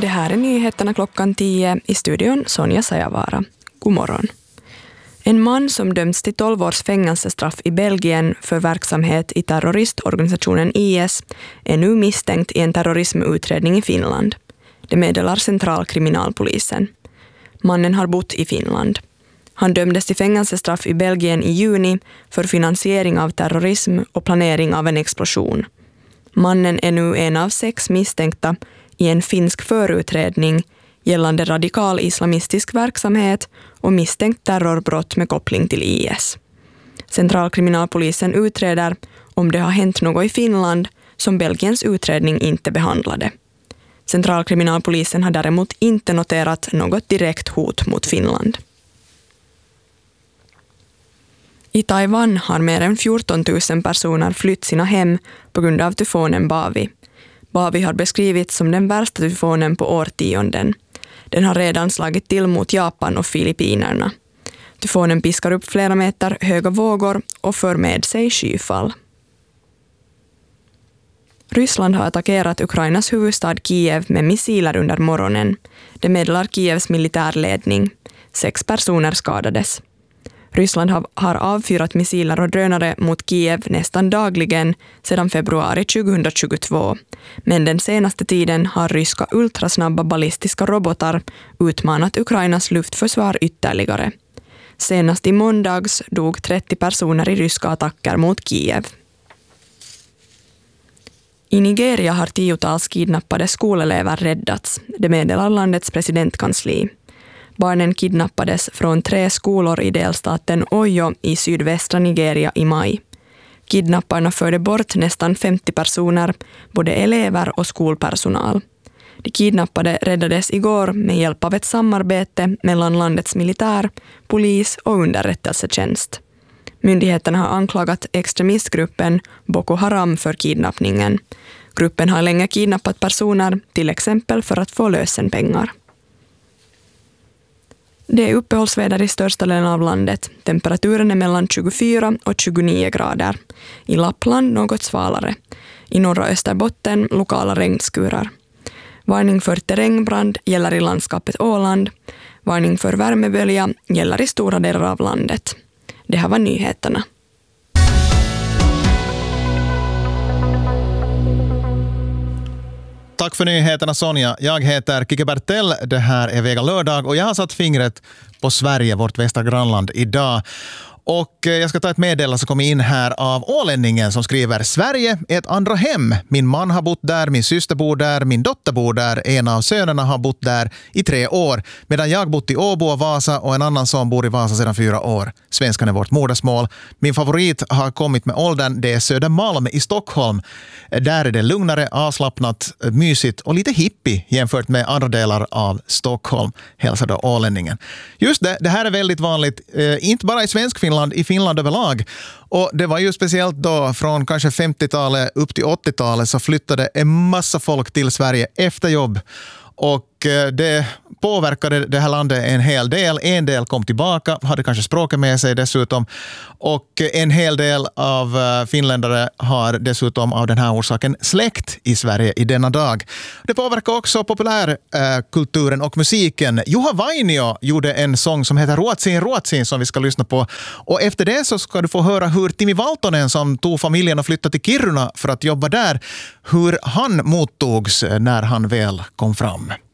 Det här är nyheterna klockan 10 i studion Sonja Sajavara. God morgon. En man som dömts till 12 års fängelsestraff i Belgien för verksamhet i terroristorganisationen IS är nu misstänkt i en terrorismutredning i Finland. Det meddelar centralkriminalpolisen. Mannen har bott i Finland. Han dömdes till fängelsestraff i Belgien i juni för finansiering av terrorism och planering av en explosion. Mannen är nu en av 6 misstänkta i en finsk förutredning gällande radikal islamistisk verksamhet och misstänkt terrorbrott med koppling till IS. Centralkriminalpolisen utreder om det har hänt något i Finland som Belgiens utredning inte behandlade. Centralkriminalpolisen har däremot inte noterat något direkt hot mot Finland. I Taiwan har mer än 14 000 personer flytt sina hem på grund av tyfonen Bavi. Bavi har beskrivits som den värsta tyfonen på årtionden. Den har redan slagit till mot Japan och Filippinerna. Tyfonen piskar upp flera meter höga vågor och för med sig skyfall. Ryssland har attackerat Ukrainas huvudstad Kiev med missiler under morgonen. Det meddelar Kievs militärledning. 6 personer skadades. Ryssland har avfyrat missiler och drönare mot Kiev nästan dagligen sedan februari 2022. Men den senaste tiden har ryska ultrasnabba ballistiska robotar utmanat Ukrainas luftförsvar ytterligare. Senast i måndags dog 30 personer i ryska attacker mot Kiev. I Nigeria har 10-tals kidnappade skolelever räddats. Det meddelar landets presidentkansli. Barnen kidnappades från 3 skolor i delstaten Oyo i sydvästra Nigeria i maj. Kidnapparna förde bort nästan 50 personer, både elever och skolpersonal. De kidnappade räddades igår med hjälp av ett samarbete mellan landets militär, polis och underrättelsetjänst. Myndigheterna har anklagat extremistgruppen Boko Haram för kidnappningen. Gruppen har länge kidnappat personer, till exempel för att få lösenpengar. Det är uppehållsväder i största delen av landet. Temperaturen är mellan 24 och 29 grader. I Lappland något svalare. I norra Österbotten lokala regnskurar. Varning för terrängbrand gäller i landskapet Åland. Varning för värmebölja gäller i stora delar av landet. Det här var nyheterna. Tack för nyheterna Sonja. Jag heter Kike Bertell. Det här är Vega lördag och jag har satt fingret på Sverige, vårt västra grannland, idag. Och jag ska ta ett meddelande som kommer in här av ålänningen som skriver: Sverige är ett andra hem. Min man har bott där, min syster bor där, min dotter bor där. En av sönerna har bott där i 3 år. Medan jag bott i Åbo och Vasa och en annan son bor i Vasa sedan 4 år. Svenskan är vårt modersmål. Min favorit har kommit med åldern. Det är Södermalm i Stockholm. Där är det lugnare, avslappnat, mysigt och lite hippie jämfört med andra delar av Stockholm. Hälsar då ålänningen. Just det här är väldigt vanligt. Inte bara i svensk Finland, i Finland överlag. Och det var ju speciellt då från kanske 50-talet upp till 80-talet så flyttade en massa folk till Sverige efter jobb. Och det påverkade det här landet en hel del. En del kom tillbaka, hade kanske språket med sig dessutom. Och en hel del av finländare har dessutom av den här orsaken släkt i Sverige i denna dag. Det påverkar också populärkulturen och musiken. Juha Vainio gjorde en sång som heter Ruotsin Ruotsin som vi ska lyssna på. Och efter det så ska du få höra hur Timi Valtonen som tog familjen och flyttade till Kiruna för att jobba där, hur han mottogs när han väl kom fram.